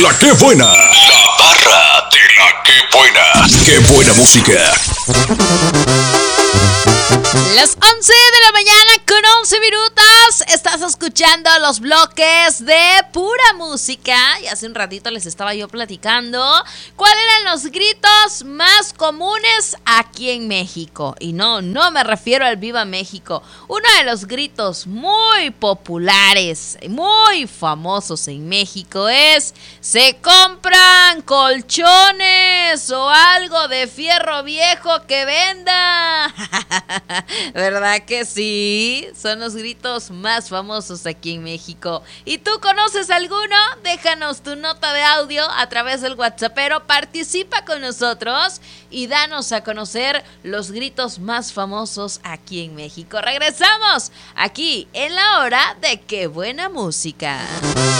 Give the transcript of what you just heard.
La que buena. La barra de la que buena. Qué buena música. Las 11 de la mañana con 11 minutos. Estás escuchando los bloques de pura música. Y hace un ratito les estaba yo platicando cuáles eran los gritos más comunes aquí en México. Y no me refiero al Viva México. Uno de los gritos muy populares, muy famosos en México es: se compran colchones o algo de fierro viejo que venda. ¿Verdad que sí? Son los gritos más famosos aquí en México. ¿Y tú conoces alguno? Déjanos tu nota de audio a través del WhatsAppero. Participa con nosotros y danos a conocer los gritos más famosos aquí en México. Regresamos aquí en la hora de Qué Buena Música.